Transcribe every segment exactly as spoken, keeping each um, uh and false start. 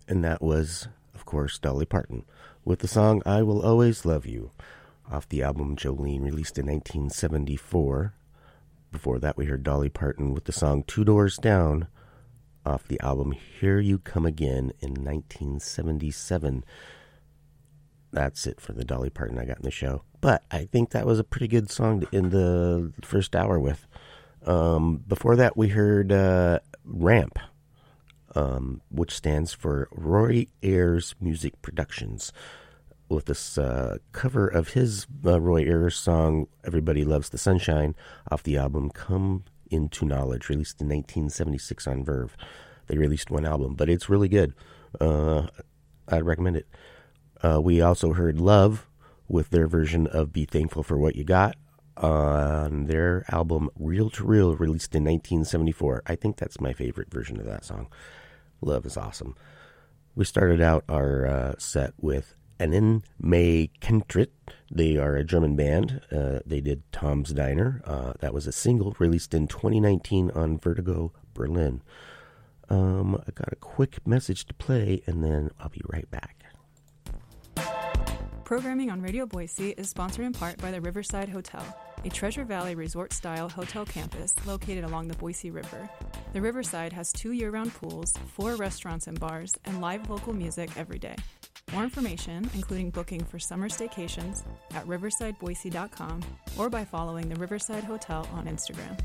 And that was, of course, Dolly Parton with the song I Will Always Love You off the album Jolene, released in nineteen seventy-four. Before that, we heard Dolly Parton with the song Two Doors Down off the album Here You Come Again in nineteen seventy-seven. That's it for the Dolly Parton I got in the show. But I think that was a pretty good song to end the first hour with. Um, before that, we heard uh, Ramp, um, which stands for Roy Ayers Music Productions, with this uh, cover of his uh, Roy Ayers song Everybody Loves the Sunshine off the album Come Into Knowledge, released in nineteen seventy-six on Verve. They released one album, but it's really good. Uh, I'd recommend it. Uh, we also heard Love with their version of Be Thankful for What You Got on their album Real to Real, released in nineteen seventy-four. I think that's my favorite version of that song. Love is awesome. We started out our uh, set with Annen May Kentrit. They are a German band. Uh, they did Tom's Diner. Uh, that was a single released in twenty nineteen on Vertigo Berlin. Um, I got a quick message to play, and then I'll be right back. Programming on Radio Boise is sponsored in part by the Riverside Hotel, a Treasure Valley resort-style hotel campus located along the Boise River. The Riverside has two year-round pools, four restaurants and bars, and live local music every day. More information, including booking for summer staycations, at riverside boise dot com or by following the Riverside Hotel on Instagram.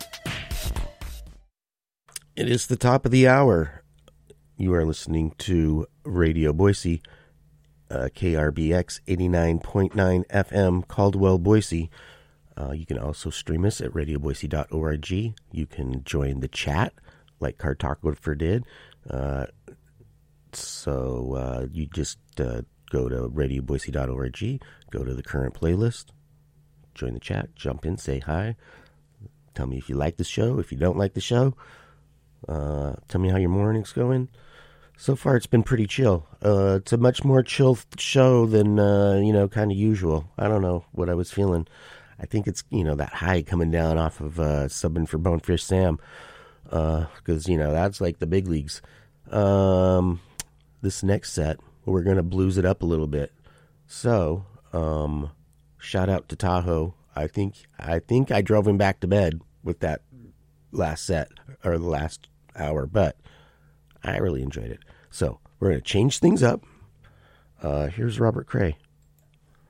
It is the top of the hour. You are listening to Radio Boise, uh, K R B X eighty-nine point nine F M, Caldwell, Boise. Uh, you can also stream us at radio boise dot org. You can join the chat like Cartographer did. Uh, so uh, you just uh, go to radio boise dot org, go to the current playlist, join the chat, jump in, say hi. Tell me if you like the show. If you don't like the show, uh, tell me how your morning's going. So far, it's been pretty chill. Uh, it's a much more chill show than, uh, you know, kind of usual. I don't know what I was feeling. I think it's, you know, that high coming down off of uh, subbing for Bonefish Sam. Because, uh, you know, that's like the big leagues. Um, this next set, we're going to blues it up a little bit. So, um, shout out to Tahoe. I think I think I drove him back to bed with that last set, or the last hour, but I really enjoyed it. So, we're going to change things up. Uh, here's Robert Cray.